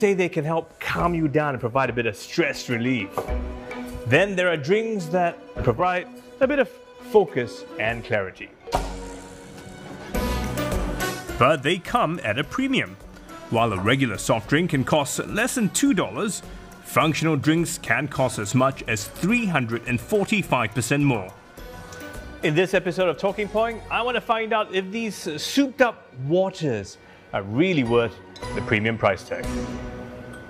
say they can help calm you down and provide a bit of stress relief. Then there are drinks that provide a bit of focus and clarity. But they come at a premium. While a regular soft drink can cost less than $2, functional drinks can cost as much as 345% more. In this episode of Talking Point, I want to find out if these souped up waters are really worth the premium price tag.